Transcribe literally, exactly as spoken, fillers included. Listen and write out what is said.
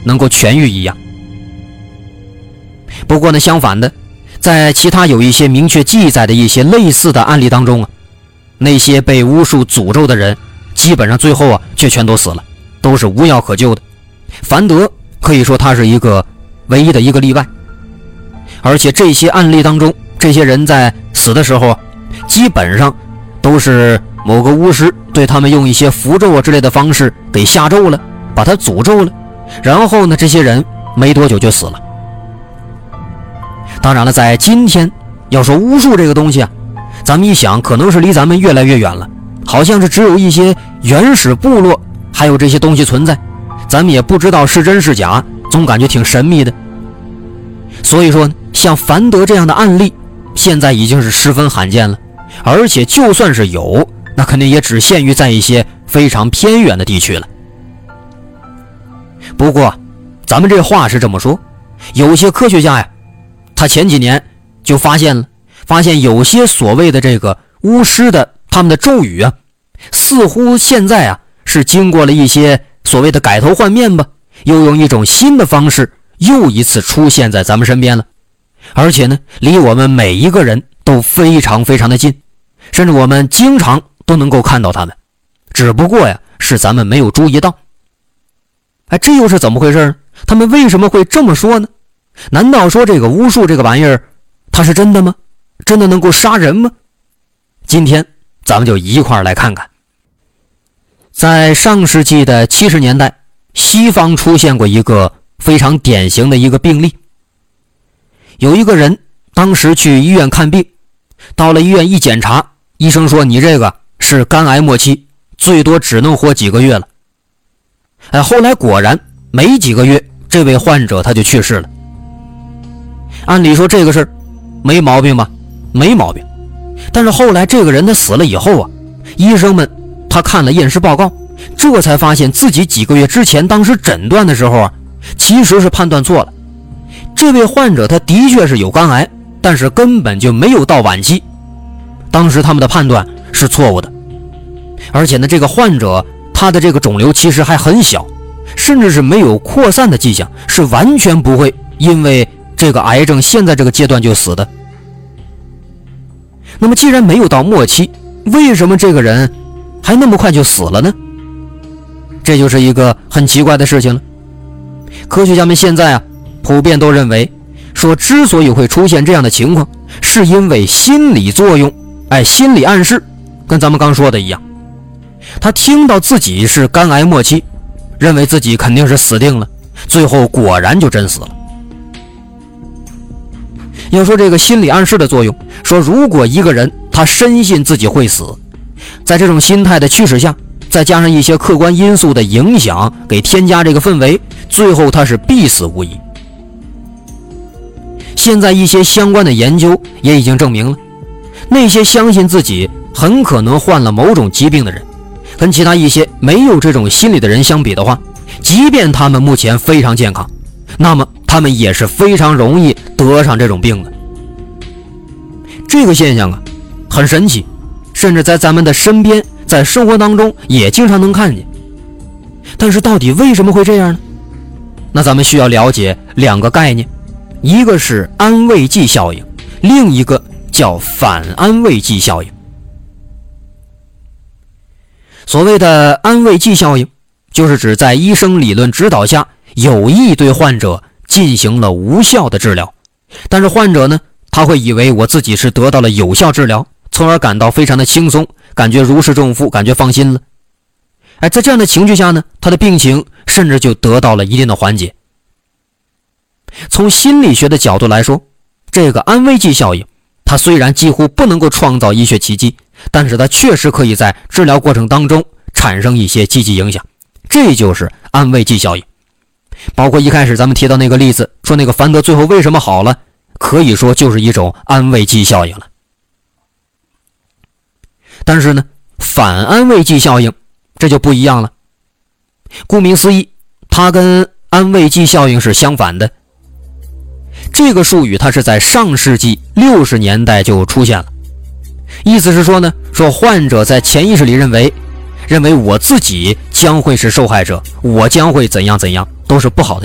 能够痊愈一样。不过呢，相反的，在其他有一些明确记载的一些类似的案例当中啊，那些被巫术诅咒的人基本上最后啊却全都死了，都是无药可救的。樊德可以说他是一个唯一的一个例外。而且这些案例当中，这些人在死的时候啊，基本上都是某个巫师对他们用一些符咒啊之类的方式给下咒了，把他诅咒了，然后呢，这些人没多久就死了。当然了，在今天要说巫术这个东西啊，咱们一想可能是离咱们越来越远了，好像是只有一些原始部落还有这些东西存在，咱们也不知道是真是假，总感觉挺神秘的。所以说呢，像樊德这样的案例现在已经是十分罕见了，而且就算是有，那肯定也只限于在一些非常偏远的地区了。不过咱们这话是这么说，有些科学家呀，他前几年就发现了发现有些所谓的这个巫师的他们的咒语啊，似乎现在啊是经过了一些所谓的改头换面吧，又用一种新的方式又一次出现在咱们身边了。而且呢，离我们每一个人都非常非常的近，甚至我们经常都能够看到他们，只不过呀是咱们没有注意到。哎，这又是怎么回事呢？他们为什么会这么说呢？难道说这个巫术这个玩意儿它是真的吗？真的能够杀人吗？今天咱们就一块儿来看看。在上世纪的七十年代，西方出现过一个非常典型的一个病例。有一个人当时去医院看病，到了医院一检查，医生说你这个是肝癌末期，最多只能活几个月了。哎，后来果然没几个月，这位患者他就去世了。按理说这个事儿没毛病吧？没毛病。但是后来这个人他死了以后啊，医生们他看了验尸报告，这才发现自己几个月之前当时诊断的时候啊，其实是判断错了。这位患者他的确是有肝癌，但是根本就没有到晚期。当时他们的判断是错误的。而且呢，这个患者他的这个肿瘤其实还很小，甚至是没有扩散的迹象，是完全不会因为这个癌症现在这个阶段就死的。那么既然没有到末期，为什么这个人还那么快就死了呢？这就是一个很奇怪的事情了。科学家们现在啊普遍都认为说，之所以会出现这样的情况，是因为心理作用，哎，心理暗示，跟咱们刚说的一样。他听到自己是肝癌末期，认为自己肯定是死定了，最后果然就真死了。要说这个心理暗示的作用，说如果一个人他深信自己会死，在这种心态的驱使下，再加上一些客观因素的影响，给添加这个氛围，最后他是必死无疑。现在一些相关的研究也已经证明了，那些相信自己很可能患了某种疾病的人，跟其他一些没有这种心理的人相比的话，即便他们目前非常健康，那么他们也是非常容易得上这种病的。这个现象啊很神奇，甚至在咱们的身边，在生活当中也经常能看见。但是到底为什么会这样呢？那咱们需要了解两个概念，一个是安慰剂效应，另一个叫反安慰剂效应。所谓的安慰剂效应，就是指在医生理论指导下，有意对患者进行了无效的治疗，但是患者呢，他会以为我自己是得到了有效治疗，从而感到非常的轻松，感觉如释重负，感觉放心了。哎，在这样的情绪下呢，他的病情甚至就得到了一定的缓解。从心理学的角度来说，这个安慰剂效应，它虽然几乎不能够创造医学奇迹，但是它确实可以在治疗过程当中产生一些积极影响，这就是安慰剂效应。包括一开始咱们提到那个例子，说那个樊德最后为什么好了，可以说就是一种安慰剂效应了。但是呢，反安慰剂效应这就不一样了。顾名思义，它跟安慰剂效应是相反的。这个术语它是在上世纪六十年代就出现了，意思是说呢，说患者在潜意识里认为认为我自己将会是受害者，我将会怎样怎样，都是不好的